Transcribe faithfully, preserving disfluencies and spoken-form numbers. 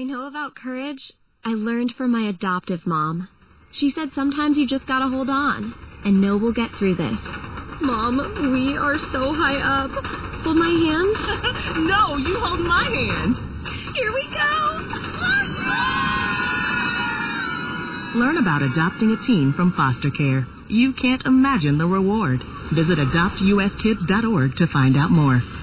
know about courage? I learned from my adoptive mom. She said sometimes you just gotta hold on and know we'll get through this. Mom, we are so high up. Hold my hand? No, you hold my hand. Here we go. Learn about adopting a teen from foster care. You can't imagine the reward. Visit adopt u s kids dot org to find out more.